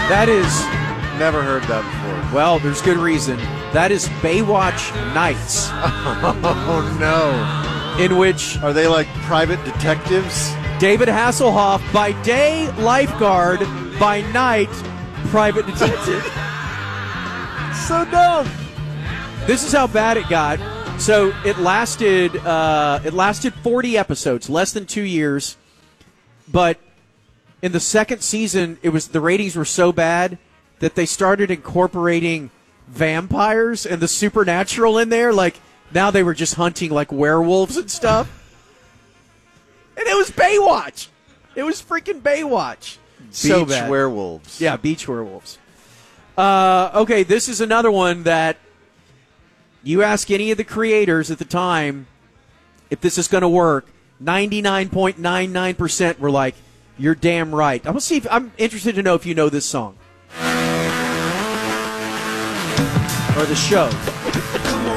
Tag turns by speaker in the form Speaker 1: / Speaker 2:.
Speaker 1: That is,
Speaker 2: Never heard that before.
Speaker 1: well, there's good reason. That is Baywatch Nights,
Speaker 2: Oh, no.
Speaker 1: in which
Speaker 2: Are they like private detectives?
Speaker 1: David Hasselhoff, by day, lifeguard, by night, private detective.
Speaker 2: So dumb.
Speaker 1: This is how bad it got. So it lasted 40 episodes, less than 2 years. But in the second season, the ratings were so bad that they started incorporating vampires and the supernatural in there. Like, now they were just hunting like werewolves and stuff. And it was Baywatch. It was freaking Baywatch. So
Speaker 2: Beach
Speaker 1: bad.
Speaker 2: werewolves.
Speaker 1: Yeah, beach werewolves. Okay, this is another one that you ask any of the creators at the time if this is going to work. 99.99% were like, you're damn right. I'm interested to know if you know this song. Or the show.